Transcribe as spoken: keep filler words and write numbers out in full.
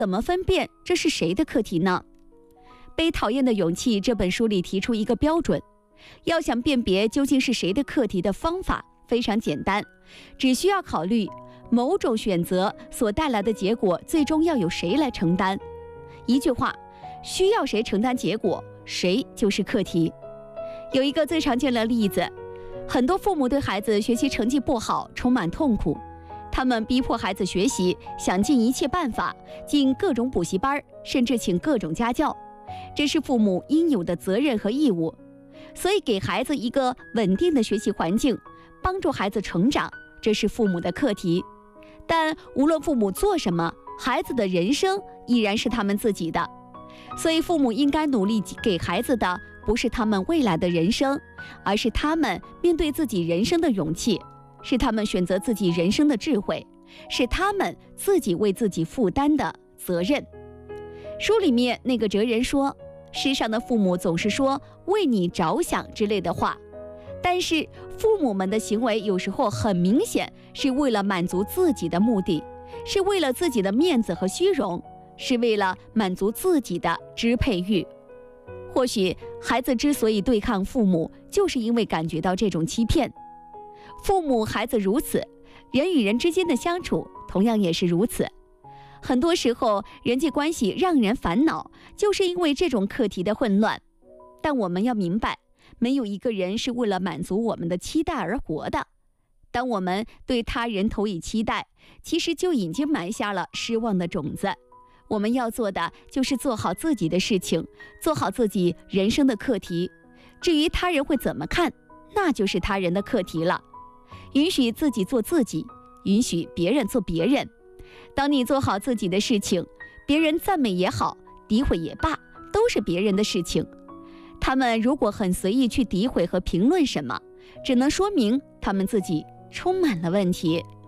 怎么分辨这是谁的课题呢？被讨厌的勇气这本书里提出一个标准，要想辨别究竟是谁的课题的方法非常简单，只需要考虑某种选择所带来的结果最终要由谁来承担。一句话，需要谁承担结果，谁就是课题。有一个最常见的例子，很多父母对孩子学习成绩不好充满痛苦，他们逼迫孩子学习，想尽一切办法，进各种补习班，甚至请各种家教，这是父母应有的责任和义务。所以给孩子一个稳定的学习环境，帮助孩子成长，这是父母的课题。但无论父母做什么，孩子的人生依然是他们自己的。所以父母应该努力给孩子的不是他们未来的人生，而是他们面对自己人生的勇气，是他们选择自己人生的智慧，是他们自己为自己负担的责任。书里面那个哲人说，世上的父母总是说为你着想之类的话，但是父母们的行为有时候很明显是为了满足自己的目的，是为了自己的面子和虚荣，是为了满足自己的支配欲。或许孩子之所以对抗父母，就是因为感觉到这种欺骗。父母孩子如此，人与人之间的相处同样也是如此。很多时候人际关系让人烦恼，就是因为这种课题的混乱。但我们要明白，没有一个人是为了满足我们的期待而活的。当我们对他人投以期待，其实就已经埋下了失望的种子。我们要做的就是做好自己的事情，做好自己人生的课题。至于他人会怎么看，那就是他人的课题了。允许自己做自己，允许别人做别人。当你做好自己的事情，别人赞美也好，诋毁也罢，都是别人的事情。他们如果很随意去诋毁和评论什么，只能说明他们自己充满了问题。